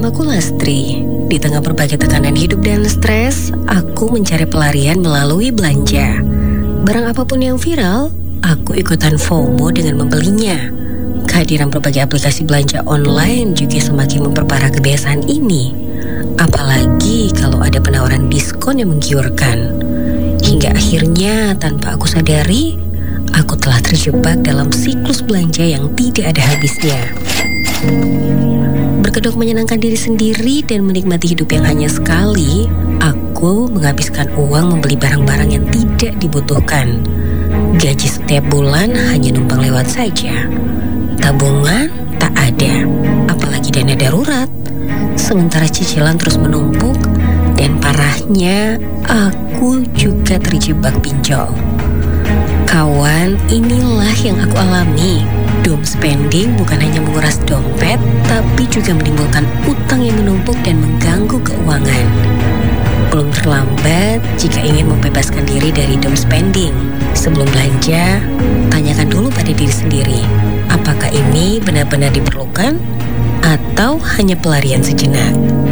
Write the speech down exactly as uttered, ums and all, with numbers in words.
Namaku Lastri. Di tengah berbagai tekanan hidup dan stres, aku mencari pelarian melalui belanja. Barang apapun yang viral, aku ikutan FOMO dengan membelinya. Kehadiran berbagai aplikasi belanja online juga semakin memperparah kebiasaan ini. Apalagi kalau ada penawaran diskon yang menggiurkan. Hingga akhirnya tanpa aku sadari, aku telah terjebak dalam siklus belanja yang tidak ada habisnya. Berkedok menyenangkan diri sendiri dan menikmati hidup yang hanya sekali, aku menghabiskan uang membeli barang-barang yang tidak dibutuhkan. Gaji setiap bulan hanya numpang lewat saja. Tabungan tak ada, apalagi dana darurat. Sementara cicilan terus menumpuk dan parahnya aku juga terjebak pinjol. Kawan, inilah yang aku alami. Doom spending bukan hanya menguras dompet, tapi juga menimbulkan utang yang menumpuk dan mengganggu keuangan. Belum terlambat jika ingin membebaskan diri dari doom spending. Sebelum belanja, tanyakan dulu pada diri sendiri, apakah ini benar-benar diperlukan atau hanya pelarian sejenak?